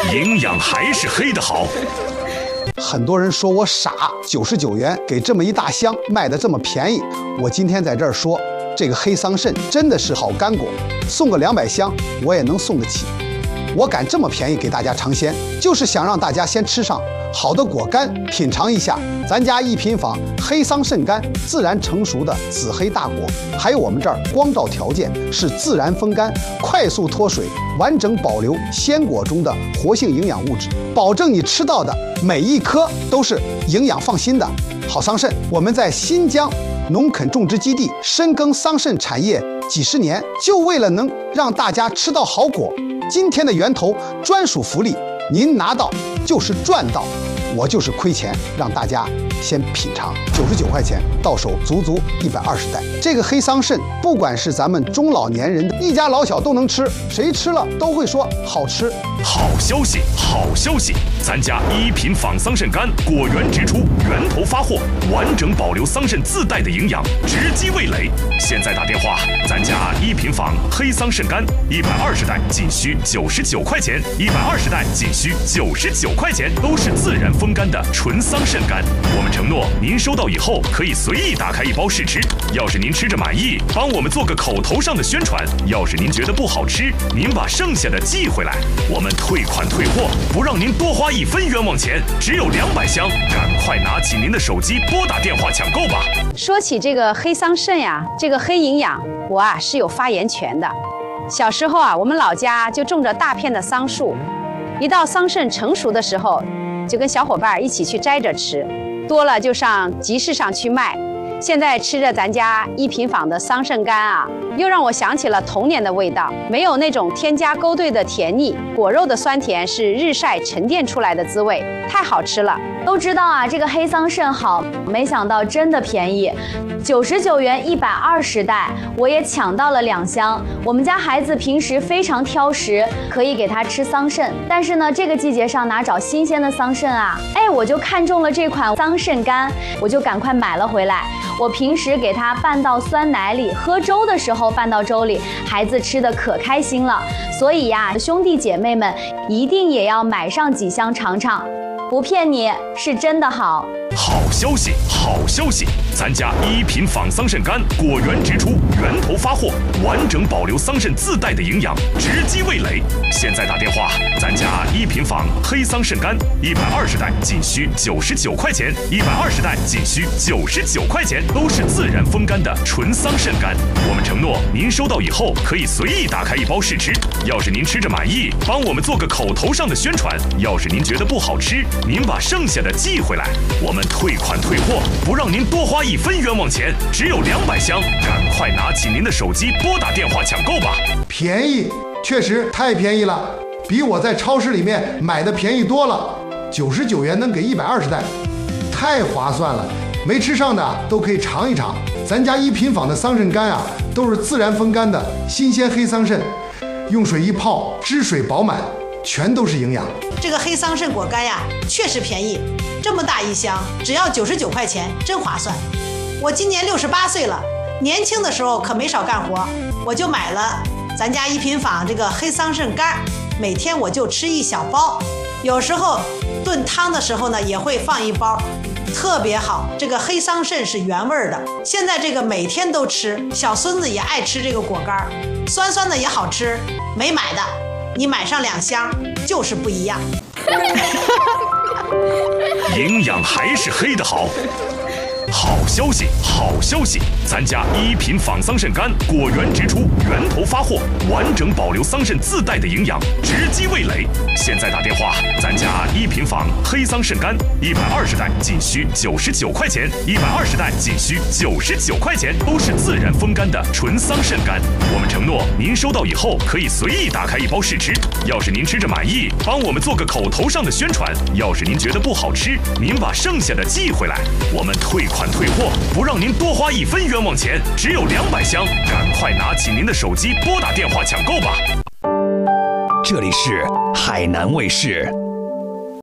营养还是黑的好。 很多人说我傻，99元给这么一大箱卖得这么便宜。我今天在这儿说，这个黑桑葚真的是好干果，送个200箱我也能送得起。我敢这么便宜给大家尝鲜，就是想让大家先吃上好的果干，品尝一下咱家一品坊黑桑葚干自然成熟的紫黑大果。还有我们这儿光照条件是自然风干，快速脱水，完整保留鲜果中的活性营养物质，保证你吃到的每一颗都是营养放心的好桑葚。我们在新疆农垦种植基地深耕桑葚产业几十年，就为了能让大家吃到好果。今天的源头专属福利，您拿到就是赚到，我就是亏钱让大家先品尝。99块钱到手足足120袋。这个黑桑葚，不管是咱们中老年人，一家老小都能吃，谁吃了都会说好吃。 好消息，好消息！咱家一品坊桑葚干果园直出，源头发货，完整保留桑葚自带的营养，直击味蕾。现在打电话，咱家一品坊黑桑葚干120袋仅需99块钱，120袋仅需99块钱，都是自然风干的纯桑葚干。我们承诺，您收到以后可以随意打开一包试吃。要是您吃着满意，帮我们做个口头上的宣传；要是您觉得不好吃，您把剩下的寄回来，我们退款退货，不让您多花1分冤枉钱。只有200箱，赶快拿起您的手机拨打电话抢购吧。 说起这个黑桑葚呀，这个黑营养，我是有发言权的。小时候我们老家就种着大片的桑树，一到桑葚成熟的时候，就跟小伙伴一起去摘着吃，多了就上集市上去卖。现在吃着咱家一品坊的桑葚干又让我想起了童年的味道，没有那种添加勾兑的甜腻，果肉的酸甜是日晒沉淀出来的滋味，太好吃了。 都知道这个黑桑葚好，没想到真的便宜，99元120袋，我也抢到了2箱。我们家孩子平时非常挑食，可以给他吃桑葚，但是呢，这个季节上哪找新鲜的桑葚我就看中了这款桑葚干，我就赶快买了回来。我平时给它拌到酸奶里，喝粥的时候拌到粥里，孩子吃的可开心了。所以兄弟姐妹们一定也要买上几箱尝尝，不骗你，是真的好。 好消息，好消息！咱家一品坊桑葚干果园直出，源头发货，完整保留桑葚自带的营养，直击味蕾。现在打电话，咱家一品坊黑桑葚干120袋仅需99块钱，120袋仅需99块钱，都是自然风干的纯桑葚干。我们承诺，您收到以后可以随意打开一包试吃。要是您吃着满意，帮我们做个口头上的宣传；要是您觉得不好吃，您把剩下的寄回来，我们退款退货，不让您多花1分冤枉钱。只有200箱，赶快拿起您的手机拨打电话抢购吧。 便宜，确实太便宜了，比我在超市里面买的便宜多了。99元能给120袋，太划算了。没吃上的都可以尝一尝，咱家一品坊的桑葚干都是自然风干的新鲜黑桑葚，用水一泡，汁水饱满，全都是营养。 这个黑桑葚果干确实便宜，这么大一箱只要99块钱，真划算。我今年68岁了，年轻的时候可没少干活，我就买了咱家一品坊这个黑桑葚干，每天我就吃1小包，有时候炖汤的时候呢也会放1包，特别好。这个黑桑葚是原味的，现在这个每天都吃，小孙子也爱吃这个果干，酸酸的也好吃。没买的你买上2箱就是不一样。 营养还是黑的好。好消息，好消息！咱家一品坊桑葚干果园直出，源头发货，完整保留桑葚自带的营养，直击味蕾。现在打电话，咱家一品坊黑桑葚干120袋仅需99块钱，120袋仅需99块钱，都是自然风干的纯桑葚干。我们承诺，您收到以后可以随意打开一包试吃。要是您吃着满意，帮我们做个口头上的宣传；要是您觉得不好吃，您把剩下的寄回来，我们退款退货，不让您多花1分冤枉钱。只有200箱，赶快拿起您的手机拨打电话抢购吧。 这里是海南卫视。